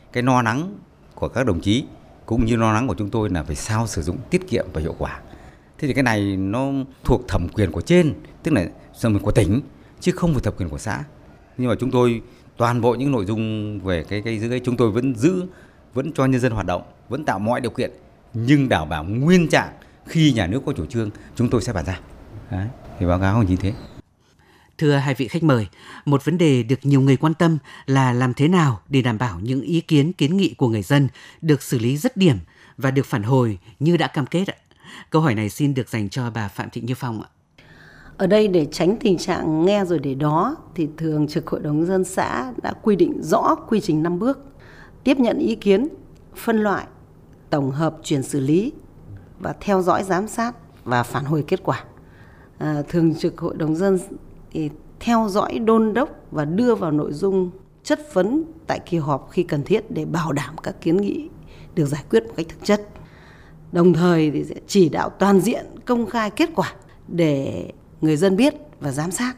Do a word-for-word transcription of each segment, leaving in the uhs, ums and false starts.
cái lo lắng của các đồng chí cũng như lo lắng của chúng tôi là phải sao sử dụng tiết kiệm và hiệu quả. Thế thì cái này nó thuộc thẩm quyền của trên, tức là thẩm quyền của tỉnh chứ không phải thẩm quyền của xã. Nhưng mà chúng tôi toàn bộ những nội dung về cái cái giữ ấy chúng tôi vẫn giữ, vẫn cho nhân dân hoạt động, vẫn tạo mọi điều kiện nhưng đảm bảo nguyên trạng khi nhà nước có chủ trương chúng tôi sẽ bàn giao. Đấy, thì báo cáo như thế. Thưa hai vị khách mời, một vấn đề được nhiều người quan tâm là làm thế nào để đảm bảo những ý kiến kiến nghị của người dân được xử lý dứt điểm và được phản hồi như đã cam kết ạ. Câu hỏi này xin được dành cho bà Phạm Thị Như Phong ạ. Ở đây để tránh tình trạng nghe rồi để đó thì Thường trực Hội đồng Nhân dân xã đã quy định rõ quy trình năm bước: tiếp nhận ý kiến, phân loại, tổng hợp, chuyển xử lý và theo dõi giám sát và phản hồi kết quả. À, Thường trực Hội đồng Nhân dân thì theo dõi, đôn đốc và đưa vào nội dung chất vấn tại kỳ họp khi cần thiết để bảo đảm các kiến nghị được giải quyết một cách thực chất. Đồng thời thì sẽ chỉ đạo toàn diện, công khai kết quả để người dân biết và giám sát.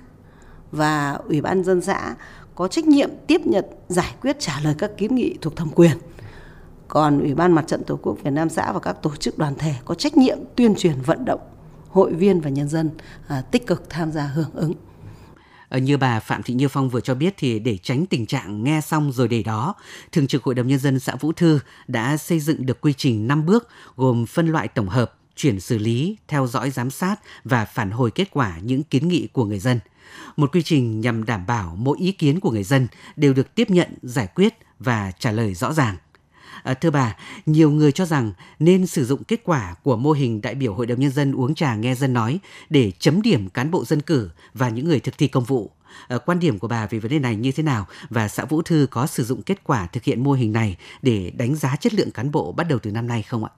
Và Ủy ban Nhân dân xã có trách nhiệm tiếp nhận, giải quyết, trả lời các kiến nghị thuộc thẩm quyền. Còn Ủy ban Mặt trận Tổ quốc Việt Nam xã và các tổ chức đoàn thể có trách nhiệm tuyên truyền, vận động hội viên và nhân dân à, tích cực tham gia hưởng ứng. Như bà Phạm Thị Như Phong vừa cho biết thì để tránh tình trạng nghe xong rồi để đó, Thường trực Hội đồng Nhân dân xã Vũ Thư đã xây dựng được quy trình năm bước gồm phân loại tổng hợp, chuyển xử lý, theo dõi giám sát và phản hồi kết quả những kiến nghị của người dân. Một quy trình nhằm đảm bảo mỗi ý kiến của người dân đều được tiếp nhận, giải quyết và trả lời rõ ràng. À, thưa bà, nhiều người cho rằng nên sử dụng kết quả của mô hình đại biểu Hội đồng Nhân dân uống trà nghe dân nói để chấm điểm cán bộ dân cử và những người thực thi công vụ. À, quan điểm của bà về vấn đề này như thế nào và xã Vũ Thư có sử dụng kết quả thực hiện mô hình này để đánh giá chất lượng cán bộ bắt đầu từ năm nay không ạ?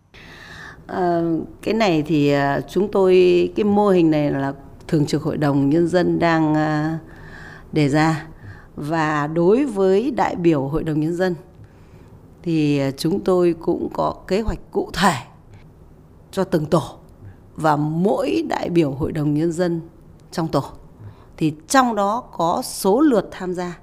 À, cái này thì chúng tôi, cái mô hình này là Thường trực Hội đồng Nhân dân đang đề ra, và đối với đại biểu Hội đồng Nhân dân thì chúng tôi cũng có kế hoạch cụ thể cho từng tổ và mỗi đại biểu Hội đồng Nhân dân trong tổ. Thì trong đó có số lượt tham gia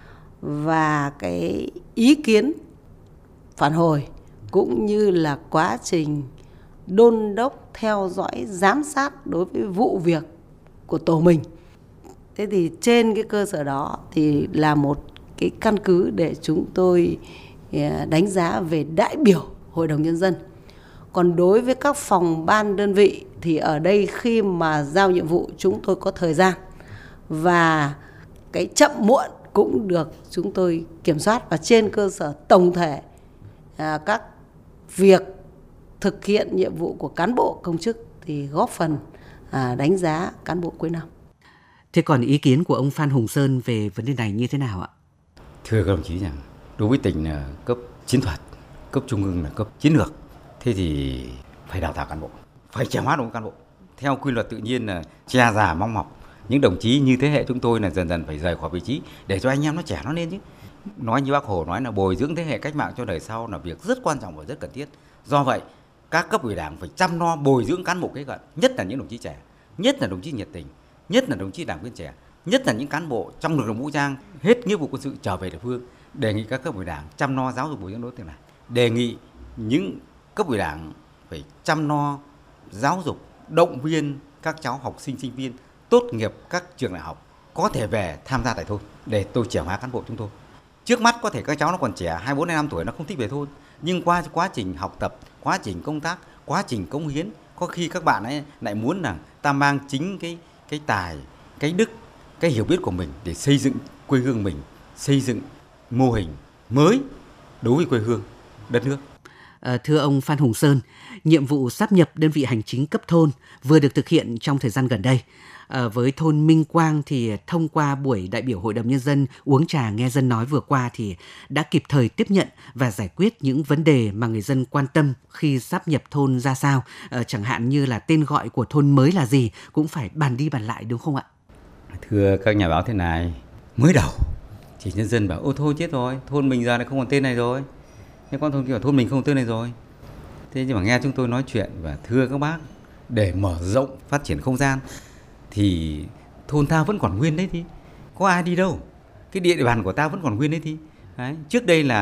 và cái ý kiến phản hồi cũng như là quá trình đôn đốc, theo dõi, giám sát đối với vụ việc của tổ mình. Thế thì trên cái cơ sở đó thì là một cái căn cứ để chúng tôi đánh giá về đại biểu Hội đồng Nhân dân. Còn đối với các phòng ban đơn vị thì ở đây khi mà giao nhiệm vụ chúng tôi có thời gian và cái chậm muộn cũng được chúng tôi kiểm soát, và trên cơ sở tổng thể à, các việc thực hiện nhiệm vụ của cán bộ công chức thì góp phần à, đánh giá cán bộ cuối năm. Thế còn ý kiến của ông Phan Hùng Sơn về vấn đề này như thế nào ạ? Thưa các đồng chí rằng đối với tỉnh là cấp chiến thuật, cấp trung ương là cấp chiến lược, thế thì phải đào tạo cán bộ, phải trẻ hóa đội ngũ cán bộ. Theo quy luật tự nhiên là che già mong mọc. Những đồng chí như thế hệ chúng tôi là dần dần phải rời khỏi vị trí để cho anh em nó trẻ nó lên chứ. Nói như Bác Hồ nói là bồi dưỡng thế hệ cách mạng cho đời sau là việc rất quan trọng và rất cần thiết. Do vậy, các cấp ủy Đảng phải chăm lo bồi dưỡng cán bộ kế cận, nhất là những đồng chí trẻ, nhất là đồng chí nhiệt tình, nhất là đồng chí đảng viên trẻ, nhất là những cán bộ trong lực lượng vũ trang hết nghĩa vụ quân sự trở về địa phương. Đề nghị các cấp ủy Đảng chăm lo giáo dục bồi dưỡng đối tượng này. Đề nghị những cấp ủy Đảng phải chăm lo giáo dục, động viên các cháu học sinh sinh viên tốt nghiệp các trường đại học có thể về tham gia tại thôn để tôi trẻ hóa cán bộ chúng tôi. Trước mắt có thể các cháu nó còn trẻ, hai mươi bốn, hai mươi lăm tuổi, nó không thích về thôn, nhưng qua quá trình học tập, quá trình công tác, quá trình cống hiến, có khi các bạn ấy lại muốn là ta mang chính cái cái tài, cái đức, cái hiểu biết của mình để xây dựng quê hương mình, xây dựng mô hình mới đối với quê hương, đất nước. À, thưa ông Phan Hùng Sơn, nhiệm vụ sáp nhập đơn vị hành chính cấp thôn vừa được thực hiện trong thời gian gần đây. À, với thôn Minh Quang thì thông qua buổi đại biểu Hội đồng Nhân dân uống trà nghe dân nói vừa qua thì đã kịp thời tiếp nhận và giải quyết những vấn đề mà người dân quan tâm khi sáp nhập thôn ra sao. À, chẳng hạn như là tên gọi của thôn mới là gì cũng phải bàn đi bàn lại, đúng không ạ? Thưa các nhà báo thế này, mới đầu thì nhân dân bảo ô thôi chết rồi, thôn mình giờ lại không còn tên này rồi. Nhưng con thôn kia thôn mình không tên này rồi. Thế nhưng mà nghe chúng tôi nói chuyện và thưa các bác, để mở rộng phát triển không gian thì thôn ta vẫn còn nguyên đấy thì có ai đi đâu. Cái địa bàn của ta vẫn còn nguyên đấy thì. Đấy. Trước đây là